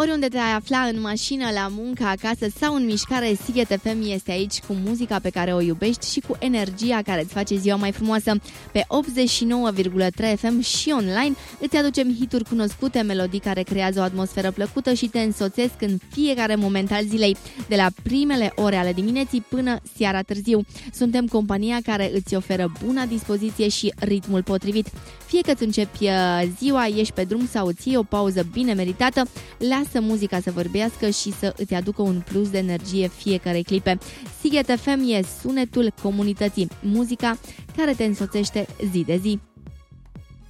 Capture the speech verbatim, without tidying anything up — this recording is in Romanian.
Oriunde te ai afla, în mașină, la muncă, acasă sau în mișcare, Sighet F M este aici cu muzica pe care o iubești și cu energia care îți face ziua mai frumoasă. Pe optzeci și nouă virgulă trei F M și online îți aducem hituri cunoscute, melodii care creează o atmosferă plăcută și te însoțesc în fiecare moment al zilei, de la primele ore ale dimineții până seara târziu. Suntem compania care îți oferă buna dispoziție și ritmul potrivit. Fie că îți începi ziua, ești pe drum sau îți iei o pauză bine meritată, lasă muzica să vorbească și să îți aducă un plus de energie fiecare clipe. Sighet F M e sunetul comunității, muzica care te însoțește zi de zi.